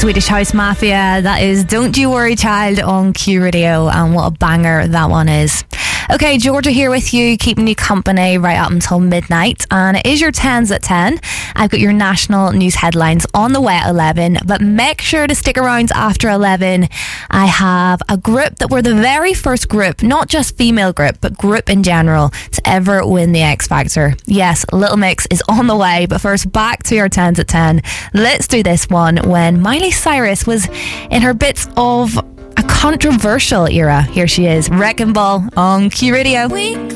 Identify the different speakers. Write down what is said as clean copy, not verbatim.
Speaker 1: Swedish House Mafia. That is Don't You Worry Child on Q Radio, and what a banger that one is. Okay, Georgia here with you, keeping you company right up until midnight, and it is your 10s at 10. I've got your national news headlines on the way at 11, but make sure to stick around after 11. I have a group that were the very first group, not just female group, but group in general, to ever win the X Factor. Yes, Little Mix is on the way, but first back to your 10s at 10. Let's do this one when Miley Cyrus was in her bits of a controversial era. Here she is, Wrecking Ball on Q Radio.